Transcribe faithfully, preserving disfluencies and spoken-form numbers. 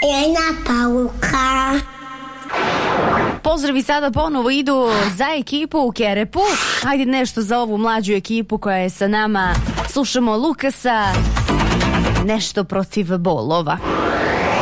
Jedna pauka. Pozdravi sada ponovo idu za ekipu u Kerepu. Hajde nešto za ovu mlađu ekipu koja je sa nama. Slušamo Lukasa, nešto protiv bolova.